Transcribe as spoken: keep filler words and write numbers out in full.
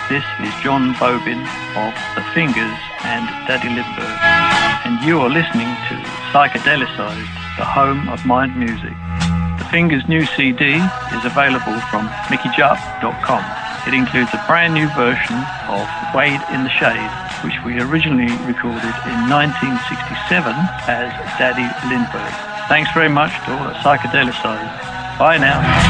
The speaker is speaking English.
This is John Bobin of The Fingers and Daddy Lindbergh, and you are listening to Psychedelicized, the home of mind music. The Fingers' new C D is available from mickey jupp dot com. It includes a brand new version of Wade in the Shade, which we originally recorded in nineteen sixty-seven as Daddy Lindbergh. Thanks very much to all at Psychedelicized. Bye now.